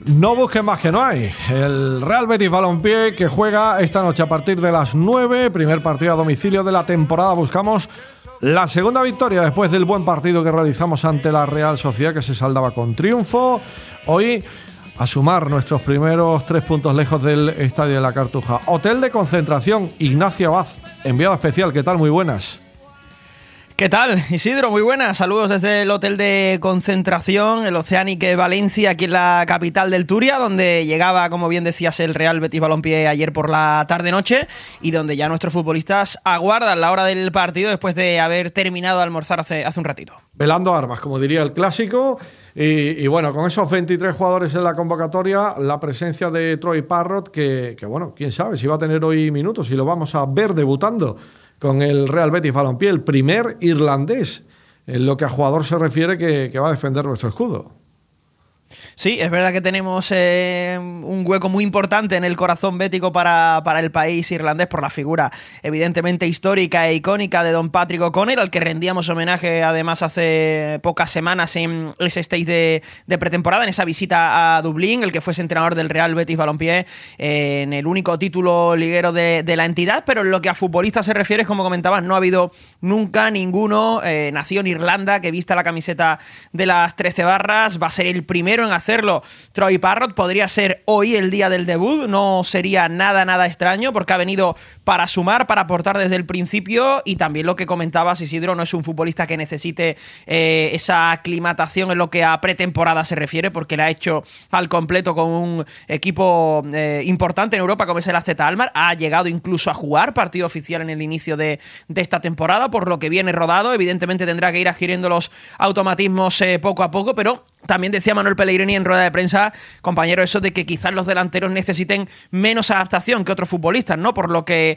No busquen más que no hay. El Real Betis Balompié que juega esta noche a partir de las 9, primer partido a domicilio de la temporada. Buscamos la segunda victoria después del buen partido que realizamos ante la Real Sociedad, que se saldaba con triunfo. Hoy a sumar nuestros primeros 3 puntos lejos del Estadio de la Cartuja. Hotel de concentración, Ignacio Abad, enviado especial. ¿Qué tal? Muy buenas. ¿Qué tal, Isidro? Muy buenas. Saludos desde el hotel de concentración, el Oceanic Valencia, aquí en la capital del Turia, donde llegaba, como bien decías, el Real Betis Balompié ayer por la tarde-noche y donde ya nuestros futbolistas aguardan la hora del partido después de haber terminado de almorzar hace un ratito. Velando armas, como diría el clásico. Y bueno, con esos 23 jugadores en la convocatoria, la presencia de Troy Parrott, que bueno, quién sabe si va a tener hoy minutos y lo vamos a ver debutando con el Real Betis Balompié, el primer irlandés en lo que a jugador se refiere que va a defender nuestro escudo. Sí, es verdad que tenemos un hueco muy importante en el corazón bético para el país irlandés por la figura evidentemente histórica e icónica de Don Patrick O'Connell, al que rendíamos homenaje además hace pocas semanas en ese stage de pretemporada, en esa visita a Dublín, el que fuese entrenador del Real Betis Balompié en el único título liguero de la entidad. Pero en lo que a futbolistas se refiere, como comentabas, no ha habido nunca ninguno nacido en Irlanda que vista la camiseta de las 13 barras. Va a ser el primero en hacerlo Troy Parrott. Podría ser hoy el día del debut, no sería nada extraño, porque ha venido para sumar, para aportar desde el principio. Y también lo que comentabas, Isidro, no es un futbolista que necesite esa aclimatación en lo que a pretemporada se refiere, porque la ha hecho al completo con un equipo importante en Europa como es el AZ Alkmaar. Ha llegado incluso a jugar partido oficial en el inicio de esta temporada, por lo que viene rodado. Evidentemente tendrá que ir adquiriendo los automatismos poco a poco, pero también decía Manuel Pellegrini en rueda de prensa, compañero, eso de que quizás los delanteros necesiten menos adaptación que otros futbolistas, ¿no? Por lo que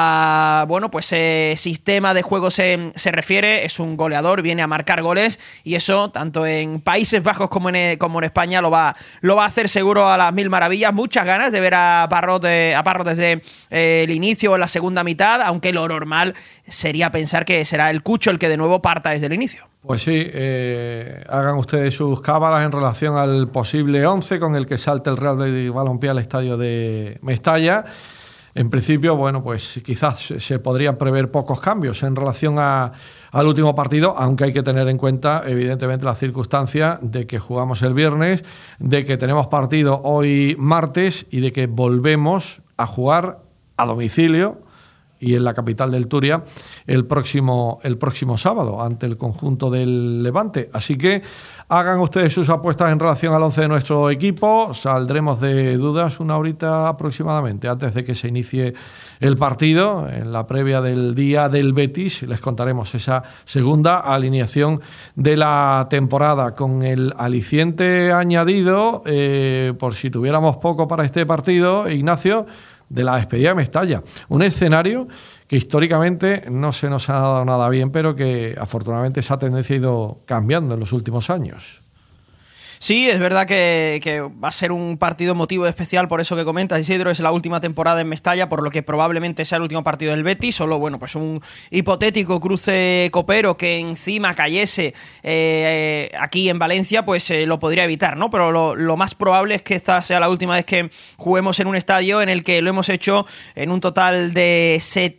sistema de juego se refiere, es un goleador, viene a marcar goles, y eso tanto en Países Bajos como en España lo va a hacer seguro a las mil maravillas. Muchas ganas de ver a Parrott desde el inicio o la segunda mitad, aunque lo normal sería pensar que será el Cucho el que de nuevo parta desde el inicio. Pues sí, hagan ustedes sus cábalas en relación al posible 11 con el que salte el Real Betis Balompié al estadio de Mestalla. En principio, bueno, pues quizás se podrían prever pocos cambios en relación al último partido, aunque hay que tener en cuenta, evidentemente, la circunstancia de que jugamos el viernes, de que tenemos partido hoy martes y de que volvemos a jugar a domicilio y en la capital del Turia el próximo sábado ante el conjunto del Levante. Así que hagan ustedes sus apuestas en relación al 11 de nuestro equipo. Saldremos de dudas una horita aproximadamente antes de que se inicie el partido. En la previa del día del Betis les contaremos esa segunda alineación de la temporada, con el aliciente añadido, por si tuviéramos poco para este partido, Ignacio, de la despedida de Mestalla. Un escenario que históricamente no se nos ha dado nada bien, pero que afortunadamente esa tendencia ha ido cambiando en los últimos años. Sí, es verdad que va a ser un partido motivo especial por eso que comentas, Isidro. Es la última temporada en Mestalla, por lo que probablemente sea el último partido del Betis. Solo, bueno, pues un hipotético cruce copero que encima cayese aquí en Valencia, pues lo podría evitar, ¿no? Pero lo más probable es que esta sea la última vez que juguemos en un estadio en el que lo hemos hecho en un total de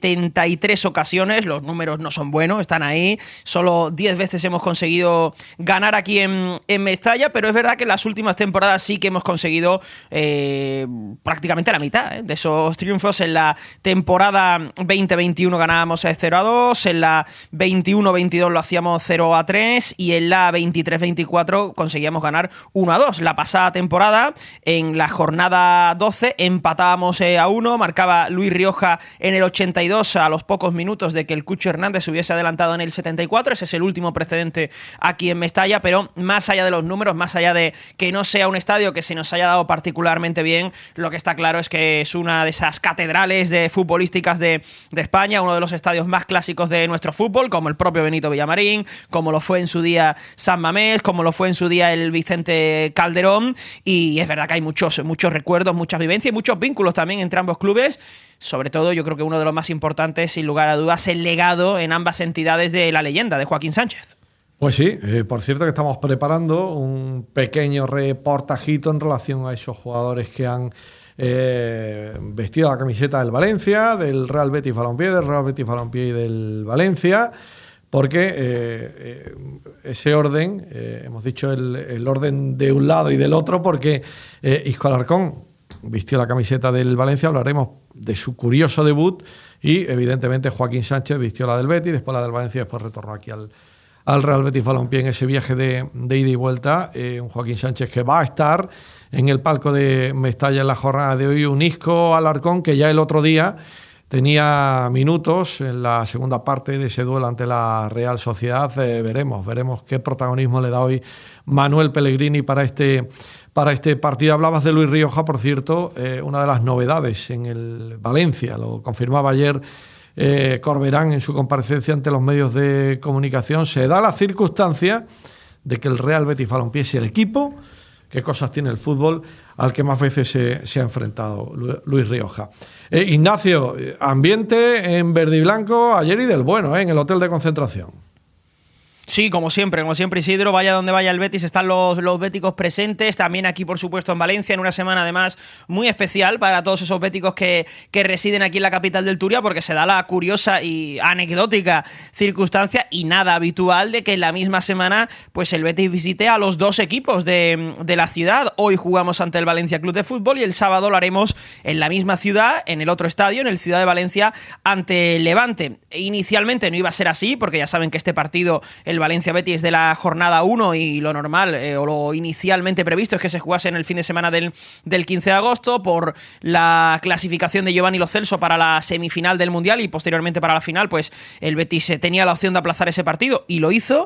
73 ocasiones. Los números no son buenos, están ahí. Solo 10 veces hemos conseguido ganar aquí en Mestalla, pero es verdad que en las últimas temporadas sí que hemos conseguido prácticamente la mitad de esos triunfos. En la temporada 20-21 ganábamos 0-2, en la 21-22 lo hacíamos 0-3 y en la 23-24 conseguíamos ganar 1-2. La pasada temporada, en la jornada 12, empatábamos a 1, marcaba Luis Rioja en el 82 a los pocos minutos de que el Cucho Hernández se hubiese adelantado en el 74. Ese es el último precedente aquí en Mestalla, pero más allá de los números, más allá de que no sea un estadio que se nos haya dado particularmente bien, lo que está claro es que es una de esas catedrales futbolísticas de España, uno de los estadios más clásicos de nuestro fútbol, como el propio Benito Villamarín, como lo fue en su día San Mamés, como lo fue en su día el Vicente Calderón. Y es verdad que hay muchos recuerdos, muchas vivencias y muchos vínculos también entre ambos clubes. Sobre todo, yo creo que uno de los más importantes, sin lugar a dudas, el legado en ambas entidades de la leyenda de Joaquín Sánchez. Pues sí, por cierto que estamos preparando un pequeño reportajito en relación a esos jugadores que han vestido la camiseta del Valencia, del Real Betis Balompié, del Real Betis Balompié y del Valencia, porque ese orden, hemos dicho el orden de un lado y del otro, porque Isco Alarcón vistió la camiseta del Valencia, hablaremos de su curioso debut, y evidentemente Joaquín Sánchez vistió la del Betis, después la del Valencia y después retornó aquí al Real Betis Balompié en ese viaje de ida y vuelta. Un Joaquín Sánchez que va a estar en el palco de Mestalla en la jornada de hoy, un Isco Alarcón que ya el otro día tenía minutos en la segunda parte de ese duelo ante la Real Sociedad. Veremos qué protagonismo le da hoy Manuel Pellegrini para este partido. Hablabas de Luis Rioja, por cierto, una de las novedades en el Valencia, lo confirmaba ayer Corberán en su comparecencia ante los medios de comunicación. Se da la circunstancia de que el Real Betis Balompié es el equipo, qué cosas tiene el fútbol, al que más veces se ha enfrentado Luis Rioja. Ignacio, ambiente en verde y blanco ayer y del bueno, en el hotel de concentración. Sí, como siempre Isidro, vaya donde vaya el Betis, están los béticos presentes, también aquí por supuesto en Valencia, en una semana además muy especial para todos esos béticos que residen aquí en la capital del Turia, porque se da la curiosa y anecdótica circunstancia y nada habitual de que en la misma semana pues el Betis visite a los dos equipos de la ciudad. Hoy jugamos ante el Valencia Club de Fútbol y el sábado lo haremos en la misma ciudad, en el otro estadio, en el Ciudad de Valencia, ante el Levante. Inicialmente no iba a ser así, porque ya saben que este partido, el Valencia-Betis, es de la jornada 1 y lo normal o lo inicialmente previsto es que se jugase en el fin de semana del 15 de agosto por la clasificación de Giovanni Lo Celso para la semifinal del Mundial y posteriormente para la final. Pues el Betis tenía la opción de aplazar ese partido y lo hizo,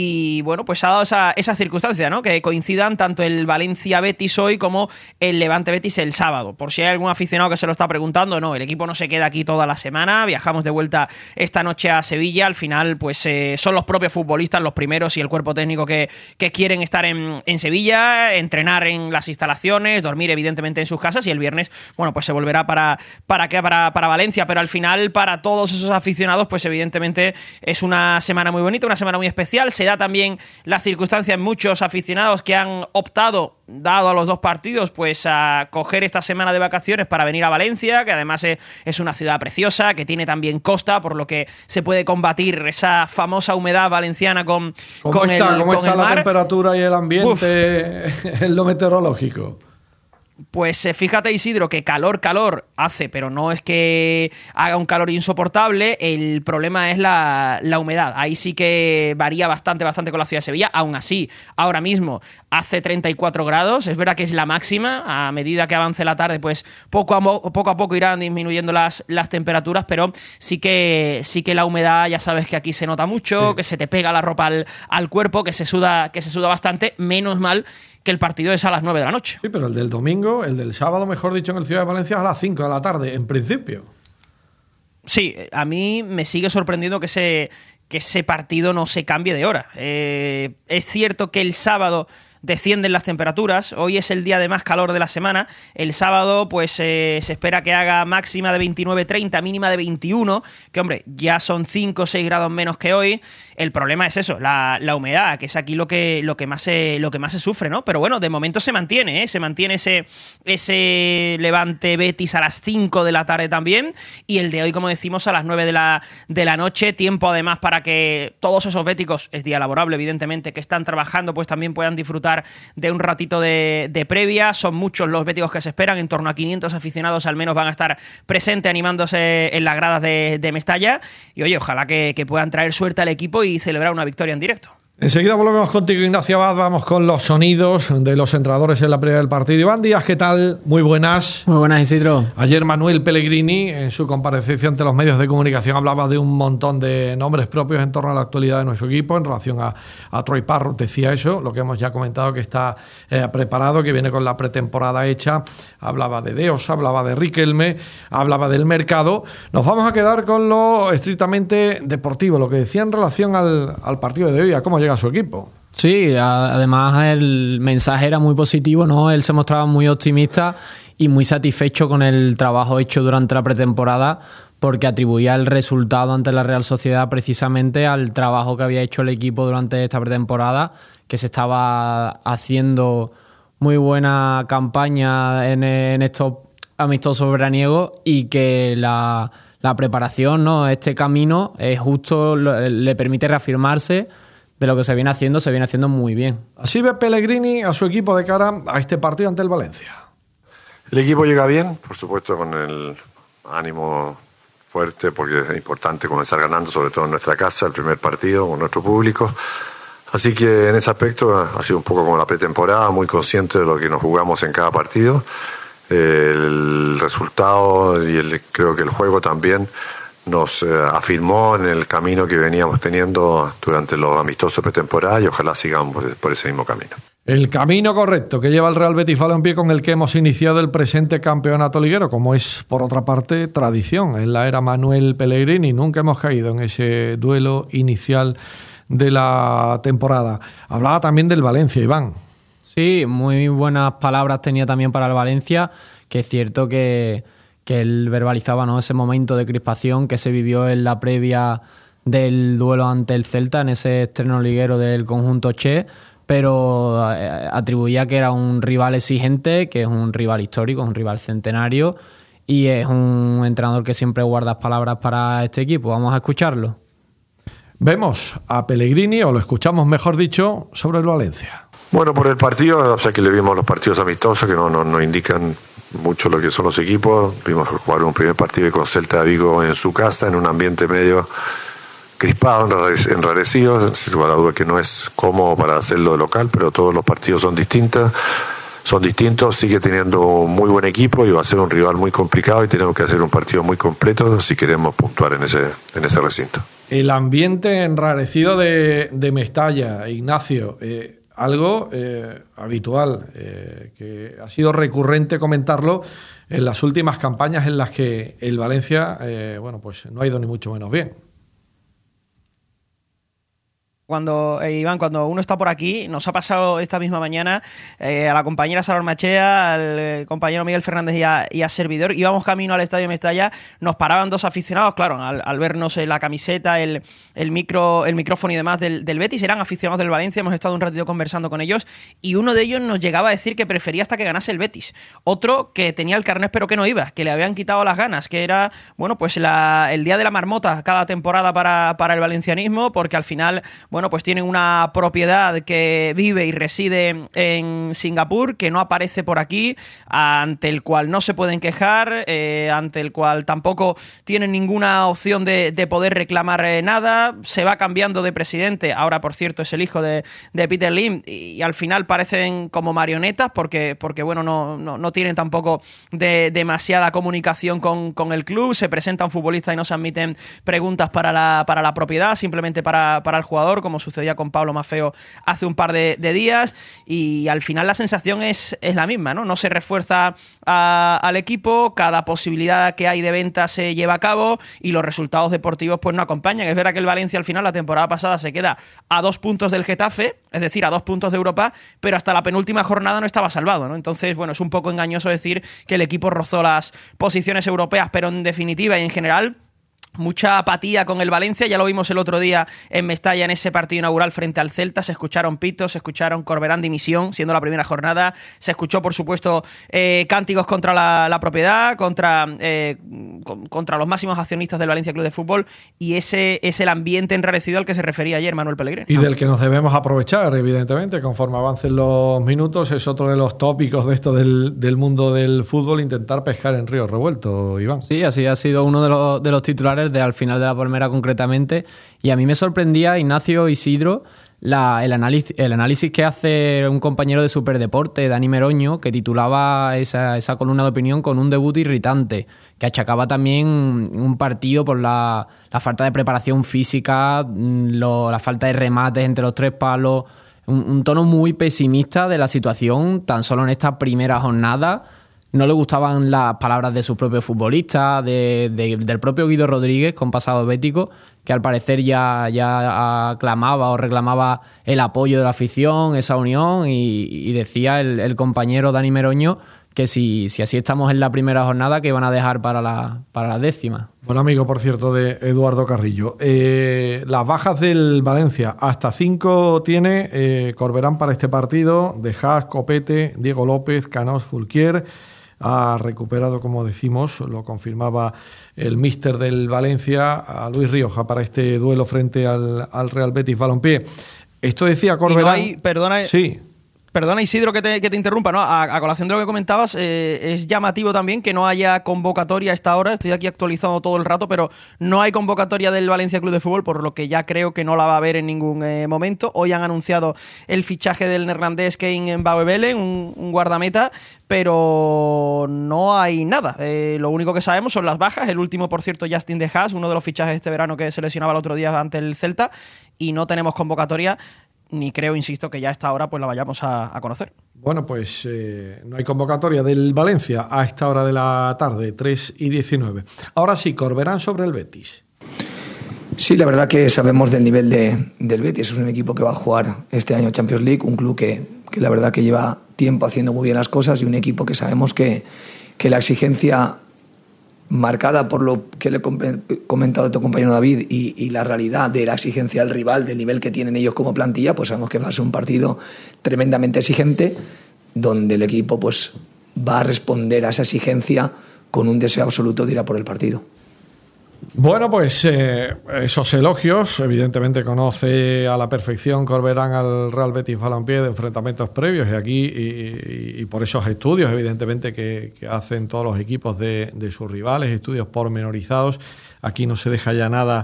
y bueno, pues ha dado esa circunstancia, ¿no? Que coincidan tanto el Valencia-Betis hoy como el Levante-Betis el sábado. Por si hay algún aficionado que se lo está preguntando, no, el equipo no se queda aquí toda la semana, viajamos de vuelta esta noche a Sevilla. Al final pues son los propios futbolistas los primeros y el cuerpo técnico que quieren estar en Sevilla, entrenar en las instalaciones, dormir evidentemente en sus casas, y el viernes, bueno, pues se volverá para Valencia. Pero al final, para todos esos aficionados, pues evidentemente es una semana muy bonita, una semana muy especial. Se da también la circunstancia en muchos aficionados que han optado, dado a los dos partidos, pues a coger esta semana de vacaciones para venir a Valencia, que además es una ciudad preciosa, que tiene también costa, por lo que se puede combatir esa famosa humedad valenciana con el mar. ¿Cómo está la temperatura y el ambiente en lo meteorológico? Pues fíjate, Isidro, que calor hace, pero no es que haga un calor insoportable. El problema es la humedad. Ahí sí que varía bastante con la ciudad de Sevilla. Aún así, ahora mismo hace 34 grados. Es verdad que es la máxima. A medida que avance la tarde, pues poco a poco irán disminuyendo las temperaturas, pero sí que la humedad, ya sabes que aquí se nota mucho, sí, que se te pega la ropa al cuerpo, que se suda bastante. Menos mal que el partido es a las 9 de la noche. Sí, pero el del domingo, el del sábado, mejor dicho, en el Ciudad de Valencia es a las 5 de la tarde, en principio. Sí, a mí me sigue sorprendiendo que ese partido no se cambie de hora. Es cierto que el sábado descienden las temperaturas, hoy es el día de más calor de la semana. El sábado pues se espera que haga máxima de 29-30, mínima de 21, que hombre, ya son 5 o 6 grados menos que hoy. El problema es eso, la humedad, que es aquí lo que más se sufre, ¿no? Pero bueno, de momento se mantiene ese Levante Betis a las 5 de la tarde también, y el de hoy, como decimos, a las 9 de la noche. Tiempo además para que todos esos béticos, es día laborable evidentemente, que están trabajando, pues también puedan disfrutar de un ratito de previa. Son muchos los béticos que se esperan, en torno a 500 aficionados al menos van a estar presentes animándose en las gradas de Mestalla, y oye, ojalá que puedan traer suerte al equipo y celebrar una victoria en directo. Enseguida volvemos contigo, Ignacio Abad. Vamos con los sonidos de los entrenadores en la previa del partido. Iván Díaz, ¿qué tal? Muy buenas. Muy buenas, Isidro. Ayer Manuel Pellegrini, en su comparecencia ante los medios de comunicación, hablaba de un montón de nombres propios en torno a la actualidad de nuestro equipo, en relación a Troy Parrott. Decía eso, lo que hemos ya comentado, que está preparado, que viene con la pretemporada hecha. Hablaba de Deos, hablaba de Riquelme, hablaba del mercado. Nos vamos a quedar con lo estrictamente deportivo, lo que decía en relación al partido de hoy, a cómo llega a su equipo. Sí, además el mensaje era muy positivo, ¿no? Él se mostraba muy optimista y muy satisfecho con el trabajo hecho durante la pretemporada, porque atribuía el resultado ante la Real Sociedad precisamente al trabajo que había hecho el equipo durante esta pretemporada, que se estaba haciendo muy buena campaña en estos amistosos veraniegos y que la preparación, ¿no? Este camino justo le permite reafirmarse de lo que se viene haciendo muy bien. Así ve Pellegrini a su equipo de cara a este partido ante el Valencia. El equipo llega bien, por supuesto con el ánimo fuerte, porque es importante comenzar ganando, sobre todo en nuestra casa, el primer partido con nuestro público. Así que en ese aspecto ha sido un poco como la pretemporada, muy consciente de lo que nos jugamos en cada partido. El resultado y creo que el juego también nos afirmó en el camino que veníamos teniendo durante los amistosos pretemporada y ojalá sigamos por ese mismo camino. El camino correcto que lleva el Real Betis Balompié con el que hemos iniciado el presente campeonato liguero, como es por otra parte tradición en la era Manuel Pellegrini. Nunca hemos caído en ese duelo inicial de la temporada. Hablaba también del Valencia, Iván. Sí, muy buenas palabras tenía también para el Valencia, que es cierto que él verbalizaba, ¿no?, ese momento de crispación que se vivió en la previa del duelo ante el Celta, en ese estreno liguero del conjunto Che, pero atribuía que era un rival exigente, que es un rival histórico, un rival centenario, y es un entrenador que siempre guarda palabras para este equipo. Vamos a escucharlo. Vemos a Pellegrini, o lo escuchamos mejor dicho, sobre el Valencia. Bueno, por el partido, o sea que le vimos los partidos amistosos que no indican mucho lo que son los equipos. Vimos jugar un primer partido con Celta de Vigo en su casa, en un ambiente medio crispado, enrarecido, sin lugar a duda que no es cómodo para hacerlo de local, pero todos los partidos son distintos, sigue teniendo un muy buen equipo y va a ser un rival muy complicado y tenemos que hacer un partido muy completo si queremos puntuar en ese recinto. El ambiente enrarecido de Mestalla, Ignacio, algo habitual, que ha sido recurrente comentarlo en las últimas campañas en las que el Valencia pues no ha ido ni mucho menos bien. Iván, cuando uno está por aquí, nos ha pasado esta misma mañana a la compañera Sara Ormachea, al compañero Miguel Fernández y a servidor, íbamos camino al Estadio Mestalla, nos paraban dos aficionados, claro, al vernos la camiseta, el micrófono y demás del Betis, eran aficionados del Valencia, hemos estado un ratito conversando con ellos y uno de ellos nos llegaba a decir que prefería hasta que ganase el Betis, otro que tenía el carnet pero que no iba, que le habían quitado las ganas, que era, bueno, pues el día de la marmota cada temporada para el valencianismo, porque al final, bueno, pues tienen una propiedad que vive y reside en Singapur, que no aparece por aquí, ante el cual no se pueden quejar, ante el cual tampoco tienen ninguna opción de poder reclamar nada. Se va cambiando de presidente, ahora por cierto es el hijo de Peter Lim, y al final parecen como marionetas porque bueno, no tienen tampoco demasiada comunicación con el club. Se presentan futbolistas y no se admiten preguntas para la propiedad, simplemente para el jugador, como sucedía con Pablo Maffeo hace un par de días, y al final la sensación es la misma, ¿no? No se refuerza al equipo, cada posibilidad que hay de venta se lleva a cabo y los resultados deportivos pues no acompañan. Es verdad que el Valencia al final, la temporada pasada, se queda a 2 puntos del Getafe, es decir, a 2 puntos de Europa, pero hasta la penúltima jornada no estaba salvado, ¿no? Entonces, bueno, es un poco engañoso decir que el equipo rozó las posiciones europeas, pero en definitiva y en general, mucha apatía con el Valencia. Ya lo vimos el otro día en Mestalla, en ese partido inaugural frente al Celta. Se escucharon pitos, se escucharon Corberán dimisión, siendo la primera jornada. Se escuchó, por supuesto, cánticos contra la propiedad, contra los máximos accionistas del Valencia Club de Fútbol. Y ese es el ambiente enrarecido al que se refería ayer Manuel Pellegrini. Y del que nos debemos aprovechar, evidentemente, conforme avancen los minutos. Es otro de los tópicos de esto del mundo del fútbol, intentar pescar en río revuelto, Iván. Sí, así ha sido uno de los titulares al final de la Palmera concretamente, y a mí me sorprendía, Ignacio, Isidro, el análisis que hace un compañero de Superdeporte, Dani Meroño, que titulaba esa columna de opinión con un debut irritante, que achacaba también un partido por la falta de preparación física, la falta de remates entre los 3 palos, un tono muy pesimista de la situación tan solo en esta primera jornada. No le gustaban las palabras de sus propios futbolistas, del propio Guido Rodríguez, con pasado bético, que al parecer ya aclamaba o reclamaba el apoyo de la afición, esa unión, y decía el compañero Dani Meroño que si así estamos en la primera jornada, que van a dejar para la 10ª. Buen amigo, por cierto, de Eduardo Carrillo. Las bajas del Valencia, hasta 5 tiene Corberán para este partido: De Haas, Copete, Diego López, Canós, Fulquier. Ha recuperado, como decimos, lo confirmaba el míster del Valencia, a Luis Rioja para este duelo frente al Real Betis Balompié. Esto decía Corberán. Perdona, Isidro, que te interrumpa, ¿no? A colación de lo que comentabas, es llamativo también que no haya convocatoria a esta hora. Estoy aquí actualizando todo el rato, pero no hay convocatoria del Valencia Club de Fútbol, por lo que ya creo que no la va a haber en ningún momento. Hoy han anunciado el fichaje del neerlandés Kein Bouwebelen, un guardameta, pero no hay nada. Lo único que sabemos son las bajas. El último, por cierto, Justin De Haas, uno de los fichajes este verano que se lesionaba el otro día ante el Celta, y no tenemos convocatoria. Ni creo, insisto, que ya a esta hora pues la vayamos a conocer. Bueno, pues no hay convocatoria del Valencia a esta hora de la tarde, 3:19. Ahora sí, Corberán sobre el Betis. Sí, la verdad que sabemos del nivel del Betis. Es un equipo que va a jugar este año Champions League, un club que la verdad que lleva tiempo haciendo muy bien las cosas, y un equipo que sabemos que la exigencia marcada por lo que le he comentado a tu compañero David y la realidad de la exigencia del rival, del nivel que tienen ellos como plantilla, pues sabemos que va a ser un partido tremendamente exigente, donde el equipo pues va a responder a esa exigencia con un deseo absoluto de ir a por el partido. Bueno, pues esos elogios, evidentemente conoce a la perfección Corberán al Real Betis Balompié de enfrentamientos previos, y aquí y por esos estudios evidentemente que hacen todos los equipos de sus rivales, estudios pormenorizados. Aquí no se deja ya nada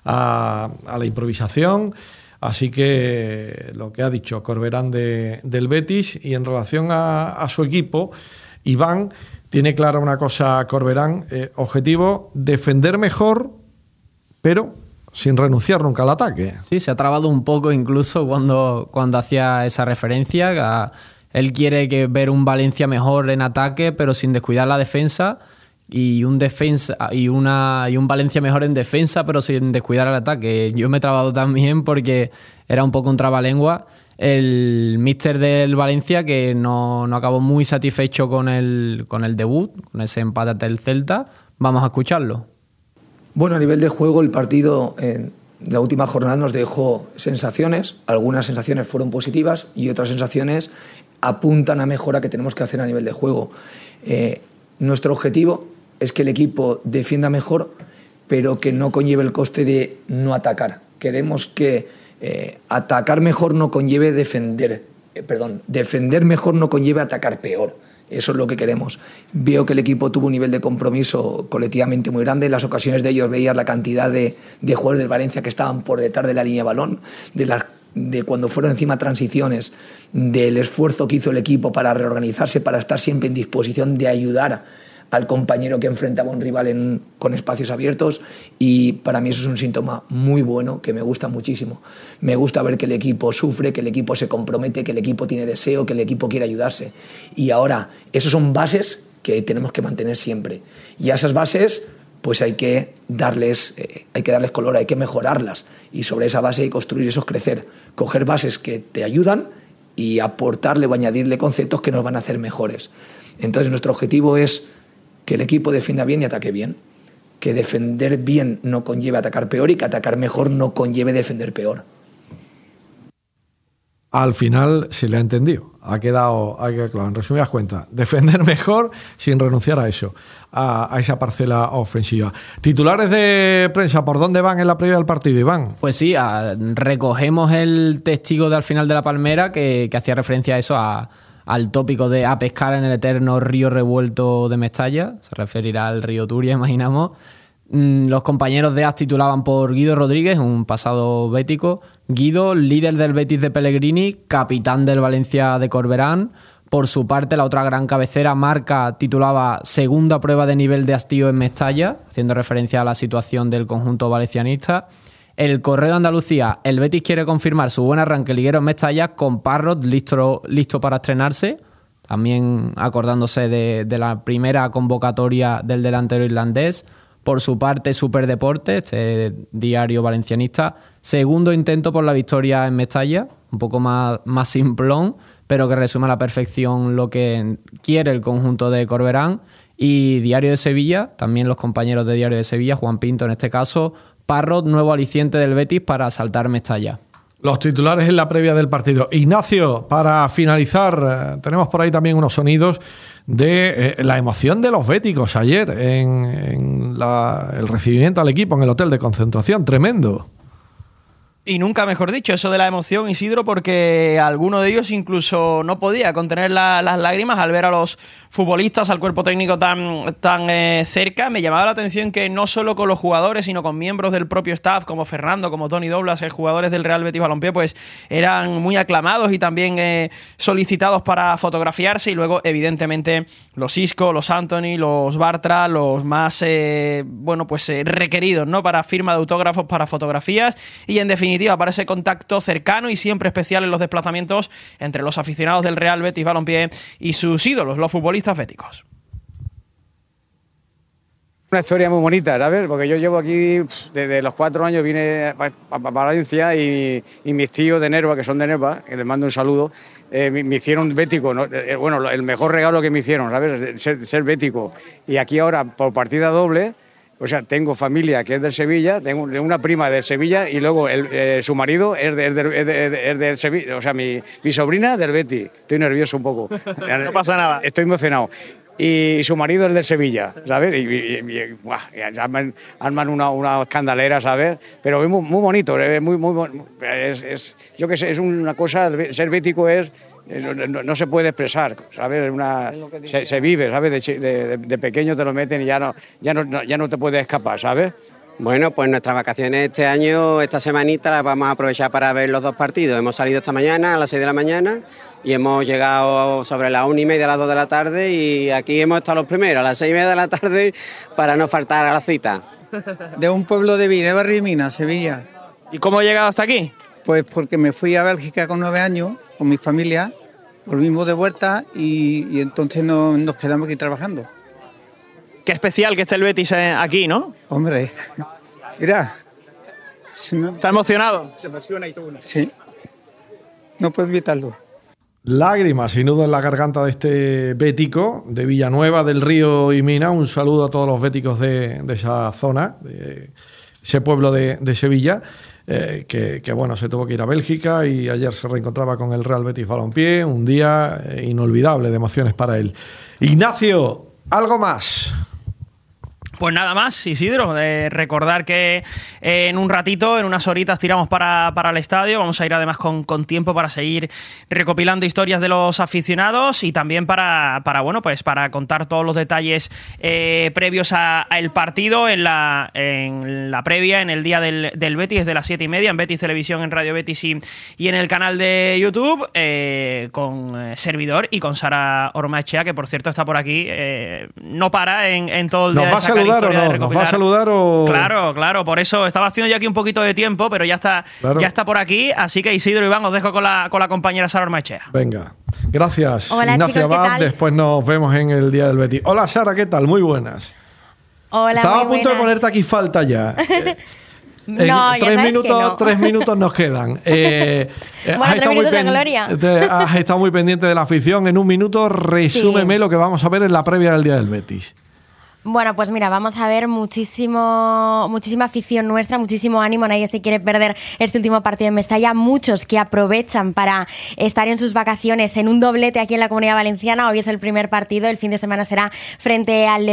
a la improvisación, así que lo que ha dicho Corberán del Betis. Y en relación a su equipo, Iván tiene clara una cosa Corberán: objetivo, defender mejor, pero sin renunciar nunca al ataque. Sí, se ha trabado un poco incluso cuando hacía esa referencia. Él quiere ver un Valencia mejor en ataque, pero sin descuidar la defensa, y un Valencia mejor en defensa, pero sin descuidar el ataque. Yo me he trabado también porque era un poco un trabalengua. El míster del Valencia, que no acabó muy satisfecho con el debut, con ese empate ante el Celta. Vamos a escucharlo. Bueno, a nivel de juego, el partido en la última jornada nos dejó sensaciones. Algunas sensaciones fueron positivas y otras sensaciones apuntan a mejora que tenemos que hacer a nivel de juego. Nuestro objetivo es que el equipo defienda mejor, pero que no conlleve el coste de no atacar. Queremos que atacar mejor no conlleve defender mejor no conlleve atacar peor. Eso es lo que queremos. Veo que el equipo tuvo un nivel de compromiso colectivamente muy grande. En las ocasiones de ellos veías la cantidad de jugadores del Valencia que estaban por detrás de la línea de balón, de cuando fueron encima transiciones, del esfuerzo que hizo el equipo para reorganizarse, para estar siempre en disposición de ayudar al compañero que enfrentaba a un rival con espacios abiertos. Y para mí eso es un síntoma muy bueno, que me gusta muchísimo. Me gusta ver que el equipo sufre, que el equipo se compromete, que el equipo tiene deseo, que el equipo quiere ayudarse. Y ahora, esas son bases que tenemos que mantener siempre. Y a esas bases pues hay que darles color, hay que mejorarlas. Y sobre esa base hay que construir eso, crecer. Coger bases que te ayudan y aportarle o añadirle conceptos que nos van a hacer mejores. Entonces nuestro objetivo es que el equipo defienda bien y ataque bien, que defender bien no conlleve atacar peor, y que atacar mejor no conlleve defender peor. Al final se le ha entendido, ha quedado claro. En resumidas cuentas, defender mejor sin renunciar a eso, a esa parcela ofensiva. Titulares de prensa, ¿por dónde van en la previa del partido, Iván? Pues sí, recogemos el testigo de al final de la Palmera que hacía referencia a eso, al tópico de a pescar en el eterno río revuelto de Mestalla. Se referirá al río Turia, imaginamos. Los compañeros de AS titulaban por Guido Rodríguez, un pasado bético. Guido, líder del Betis de Pellegrini, capitán del Valencia de Corberán. Por su parte, la otra gran cabecera, Marca, titulaba segunda prueba de nivel de hastío en Mestalla, haciendo referencia a la situación del conjunto valencianista. El Correo de Andalucía, el Betis quiere confirmar su buen arranque liguero en Mestalla, con Parrot listo para estrenarse, también acordándose de la primera convocatoria del delantero irlandés. Por su parte, Superdeporte, este diario valencianista, segundo intento por la victoria en Mestalla, un poco más simplón, pero que resume a la perfección lo que quiere el conjunto de Corberán. Y Diario de Sevilla, también los compañeros de Diario de Sevilla, Juan Pinto en este caso, Parrot, nuevo aliciente del Betis para saltar Mestalla. Los titulares en la previa del partido. Ignacio, para finalizar, tenemos por ahí también unos sonidos de la emoción de los béticos ayer en el recibimiento al equipo en el hotel de concentración. Tremendo. Y nunca mejor dicho, eso de la emoción, Isidro, porque alguno de ellos incluso no podía contener las lágrimas al ver a los futbolistas, al cuerpo técnico tan cerca. Me llamaba la atención que no solo con los jugadores, sino con miembros del propio staff, como Fernando, como Toni Doblas, jugadores del Real Betis Balompié, pues eran muy aclamados y también solicitados para fotografiarse. Y luego, evidentemente, los Isco, los Antony, los Bartra, los más requeridos, ¿no?, para firma de autógrafos, para fotografías y, en definitiva, para ese contacto cercano y siempre especial en los desplazamientos entre los aficionados del Real Betis Balompié y sus ídolos, los futbolistas béticos. Una historia muy bonita, ¿sabes? Porque yo llevo aquí desde los 4 años, vine a Valencia y mis tíos de Nerva, que son de Nerva, que les mando un saludo, me hicieron bético, ¿no? Bueno, el mejor regalo que me hicieron, ¿sabes? Ser bético. Y aquí ahora, por partida doble, o sea, tengo familia que es de Sevilla, tengo una prima de Sevilla y luego su marido es de Sevilla, o sea, mi sobrina del Betis. Estoy nervioso un poco. No pasa nada. Estoy emocionado. Y su marido es de Sevilla, ¿sabes? Y arman una escandalera, ¿sabes? Pero es muy bonito, yo que sé, es una cosa, ser bético es... No se puede expresar, ¿sabes? Se vive, ¿sabes? De pequeño te lo meten y ya no te puedes escapar, ¿sabes? Bueno, pues nuestras vacaciones este año, esta semanita, las vamos a aprovechar para ver los 2 partidos. Hemos salido esta mañana a las 6 de la mañana y hemos llegado sobre las 1:30 a las 2 de la tarde y aquí hemos estado los primeros a las 6:30 de la tarde para no faltar a la cita. De un pueblo de Barrimina, Sevilla. ¿Y cómo he llegado hasta aquí? Pues porque me fui a Bélgica con 9 años, con mi familia, volvimos de vuelta y entonces nos quedamos aquí trabajando. Qué especial que esté el Betis aquí, ¿no? Hombre, mira. ¿Está emocionado? Se emociona y todo. Sí, no puedo evitarlo. Lágrimas, sin duda, en la garganta de este bético de Villanueva del Río y Mina. Un saludo a todos los béticos de esa zona, de ese pueblo de Sevilla. Que bueno, se tuvo que ir a Bélgica y ayer se reencontraba con el Real Betis Balompié, un día inolvidable de emociones para él. Ignacio, ¿algo más? Pues nada más, Isidro, recordar que en un ratito, en unas horitas, tiramos para el estadio. Vamos a ir además con tiempo para seguir recopilando historias de los aficionados y también para contar todos los detalles previos al partido en la previa, en el día del Betis, desde las 7:30 en Betis Televisión, en Radio Betis y en el canal de YouTube, con servidor y con Sara Ormaechea, que por cierto está por aquí, no para en todo el día. ¿Nos va a saludar o...? Claro, por eso estaba haciendo ya aquí un poquito de tiempo, pero ya está por aquí, así que Isidro y Iván, os dejo con la compañera Sara Ormaechea. Venga, gracias. Hola, Ignacio chicos, Abad, después nos vemos en el día del Betis. Hola Sara, ¿qué tal? Muy buenas. Hola, estaba muy a punto buenas. de ponerte aquí falta ya. No, ya sabes que no. 3 minutos nos quedan. Bueno, 3 minutos de gloria. Has estado muy pendiente de la afición. En un minuto, resúmeme lo que vamos a ver en la previa del día del Betis. Bueno, pues mira, vamos a ver muchísima afición nuestra, muchísimo ánimo. Nadie se quiere perder este último partido en Mestalla. Muchos que aprovechan para estar en sus vacaciones en un doblete aquí en la Comunidad Valenciana. Hoy es el primer partido, el fin de semana será frente al